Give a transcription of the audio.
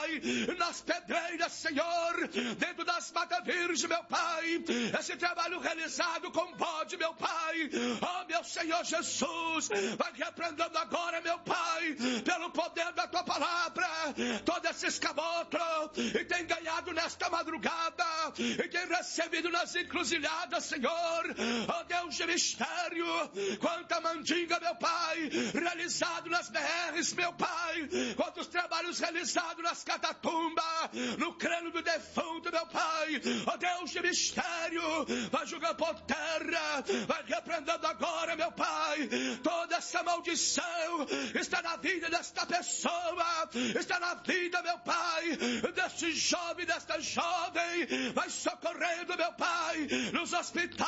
Pai, nas pedreiras, Senhor, dentro das matas virgens, meu Pai, esse trabalho realizado com bode, meu Pai, oh meu Senhor Jesus, vai repreendendo agora, meu Pai, pelo poder da tua palavra, todo esse escabotro, e tem ganhado nesta madrugada, e tem recebido nas encruzilhadas, Senhor, oh Deus de mistério, quanta mandinga, meu Pai, realizado nas BRs, meu Pai, quantos trabalhos realizados nas catatumbas, no crânio do defunto, meu Pai, ó Deus de mistério, vai julgar por terra, vai repreendendo agora, meu Pai, toda essa maldição está na vida desta pessoa, está na vida, meu Pai, deste jovem, desta jovem, vai socorrendo, meu Pai, nos hospitais,